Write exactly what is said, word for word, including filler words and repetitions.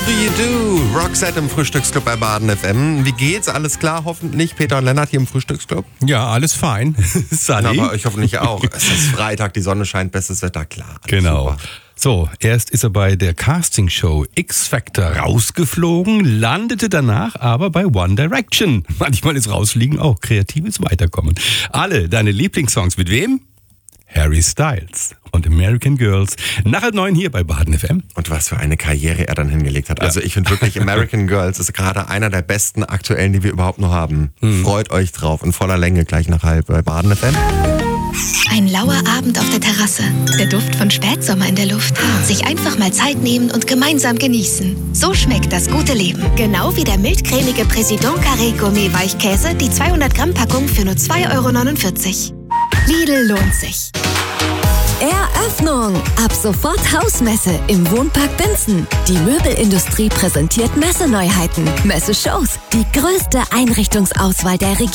do you do? Roxette im Frühstücksclub bei Baden F M. Wie geht's? Alles klar? Hoffentlich Peter und Lennart hier im Frühstücksclub? Ja, alles fein. Sunny. Aber ich hoffentlich auch. Es ist Freitag, die Sonne scheint, bestes Wetter, klar. Genau. Super. So, erst ist er bei der Castingshow X-Factor rausgeflogen, landete danach aber bei One Direction. Manchmal ist rausfliegen auch kreatives Weiterkommen. Alle deine Lieblingssongs mit wem? Harry Styles und American Girls. Nach halb neun hier bei Baden F M. Und was für eine Karriere er dann hingelegt hat. Also ich finde wirklich, American Girls ist gerade einer der besten aktuellen, die wir überhaupt noch haben. Hm. Freut euch drauf. In voller Länge gleich nach halb bei Baden F M. Ein lauer Abend auf der Terrasse. Der Duft von Spätsommer in der Luft. Sich einfach mal Zeit nehmen und gemeinsam genießen. So schmeckt das gute Leben. Genau wie der mildcremige Président Carré Gourmet Weichkäse, die zweihundert Gramm Packung für nur zwei Euro neunundvierzig. Lidl lohnt sich. Eröffnung! Ab sofort Hausmesse im Wohnpark Binzen. Die Möbelindustrie präsentiert Messeneuheiten, Messeshows, die größte Einrichtungsauswahl der Region.